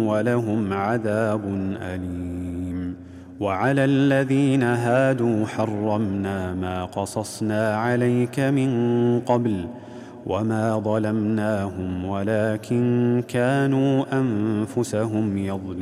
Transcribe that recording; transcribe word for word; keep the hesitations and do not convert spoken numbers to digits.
ولهم عذاب أليم. وعلى الذين هادوا حرمنا ما قصصنا عليك من قبل وما ظلمناهم ولكن كانوا أنفسهم يظلمون.